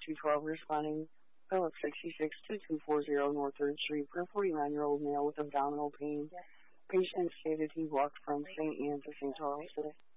212 responding Phillips 66-2240 North 3rd Street for a 49-year-old male with abdominal pain. Patient stated he walked from St. Anne to St. Charles today.